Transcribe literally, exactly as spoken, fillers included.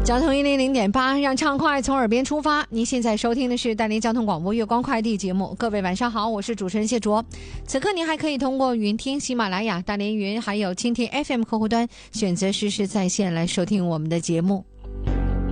交通一零零点八，让畅快从耳边出发。您现在收听的是大连交通广播月光快递节目。各位晚上好，我是主持人谢卓。此刻您还可以通过云听、喜马拉雅、大连云还有蜻蜓 F M 客户端选择实时在线来收听我们的节目。